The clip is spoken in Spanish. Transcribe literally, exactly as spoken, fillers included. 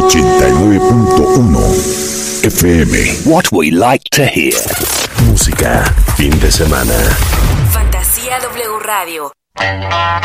ochenta y nueve punto uno F M. What we like to hear. Música, fin de semana. Fantasía W Radio.